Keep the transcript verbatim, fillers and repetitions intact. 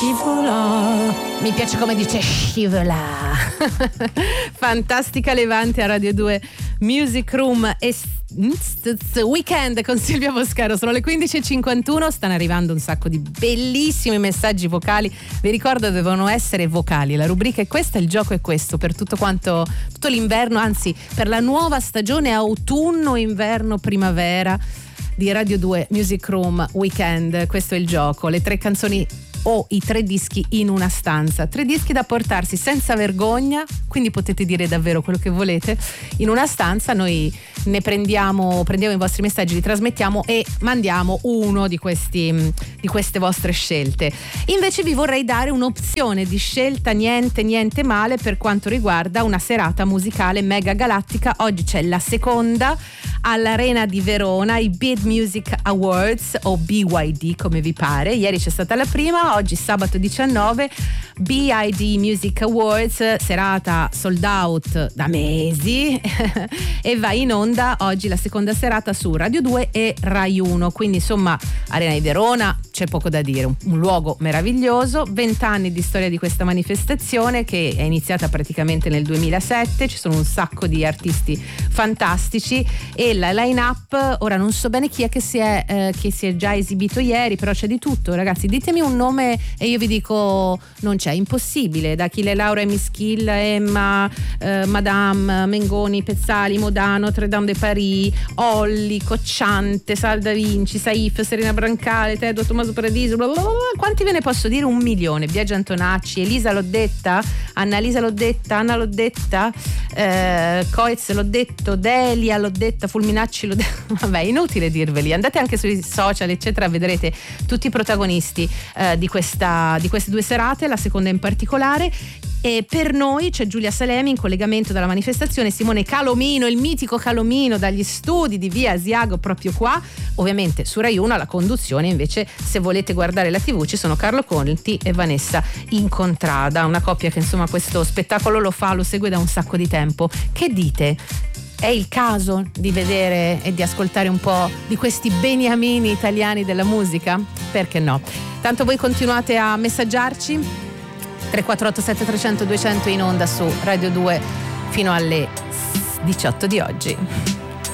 Scivola. Mi piace come dice scivola. Fantastica Levante a Radio due Music Room e Weekend con Silvia Boscaro. Sono le quindici e cinquantuno, stanno arrivando un sacco di bellissimi messaggi vocali. Vi ricordo, devono essere vocali. La rubrica è questa, il gioco è questo per tutto quanto, tutto l'inverno, anzi per la nuova stagione autunno, inverno, primavera di Radio due Music Room Weekend. Questo è il gioco, le tre canzoni o i tre dischi in una stanza, tre dischi da portarsi senza vergogna, quindi potete dire davvero quello che volete in una stanza. Noi ne prendiamo prendiamo i vostri messaggi, li trasmettiamo e mandiamo uno di questi di queste vostre scelte. Invece vi vorrei dare un'opzione di scelta niente niente male per quanto riguarda una serata musicale mega galattica. Oggi c'è la seconda all'Arena di Verona, i Bid Music Awards o B Y D come vi pare. Ieri c'è stata la prima, oggi sabato diciannove B I D Music Awards, serata sold out da mesi e va in onda oggi la seconda serata su Radio due e Rai uno, quindi insomma Arena di Verona, c'è poco da dire, un, un luogo meraviglioso. Vent'anni di storia di questa manifestazione che è iniziata praticamente nel duemilasette, ci sono un sacco di artisti fantastici e la line-up, ora non so bene chi è che si è, eh, che si è già esibito ieri, però c'è di tutto, ragazzi, ditemi un nome e io vi dico non c'è, impossibile, da Achille Laura, Mischilla, Emma, eh, Madame, Mengoni, Pezzali, Modano, Notre Dame de Paris, Olli, Cocciante, Salda Vinci, Saif, Serena Brancale, Tedo, Tommaso Paradiso, bla bla bla. Quanti ve ne posso dire? Un milione. Biagio Antonacci, Elisa l'ho detta, Annalisa l'ho detta, Anna l'ho detta, eh, Coez l'ho detto, Delia l'ho detta, Fulminacci l'ho detto. Vabbè, inutile dirveli, andate anche sui social eccetera, vedrete tutti i protagonisti eh, di questa di queste due serate, la seconda in particolare. E per noi c'è Giulia Salemi in collegamento dalla manifestazione, Simone Calomino, il mitico Calomino dagli studi di Via Asiago proprio qua, ovviamente su Rai uno. La conduzione invece, se volete guardare la tivù, ci sono Carlo Conti e Vanessa Incontrada, una coppia che insomma questo spettacolo lo fa, lo segue da un sacco di tempo. Che dite? È il caso di vedere e di ascoltare un po' di questi beniamini italiani della musica? Perché no? Tanto voi continuate a messaggiarci tre quattro otto sette trecento duecento in onda su Radio due fino alle diciotto di oggi.